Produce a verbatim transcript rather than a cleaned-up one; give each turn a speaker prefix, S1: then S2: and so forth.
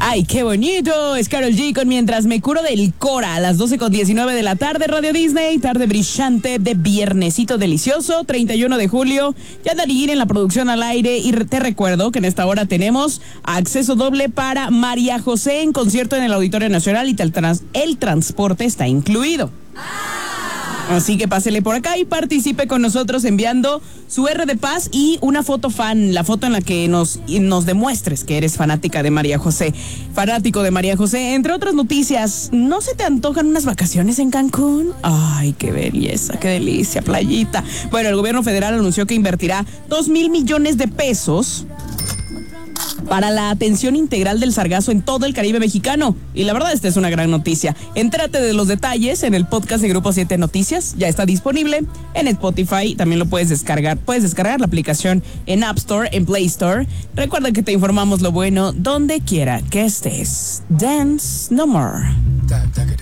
S1: Ay, qué bonito. Es Karol G con Mientras me curo del Cora a las doce con diecinueve de la tarde, Radio Disney, tarde brillante de viernesito delicioso, treinta y uno de julio. Ya Darín en la producción al aire y te recuerdo que en esta hora tenemos acceso doble para María José en concierto en el Auditorio Nacional y el, trans- el transporte está incluido. Así que pásele por acá y participe con nosotros enviando su R de paz y una foto fan, la foto en la que nos, nos demuestres que eres fanática de María José, fanático de María José. Entre otras noticias, ¿no se te antojan unas vacaciones en Cancún? Ay, qué belleza, qué delicia, playita. Bueno, el gobierno federal anunció que invertirá dos mil millones de pesos para la atención integral del sargazo en todo el Caribe mexicano. Y la verdad, esta es una gran noticia. Entérate de los detalles en el podcast de Grupo siete Noticias. Ya está disponible en Spotify. También lo puedes descargar. Puedes descargar la aplicación en App Store, en Play Store. Recuerda que te informamos lo bueno donde quiera que estés. Dance no more.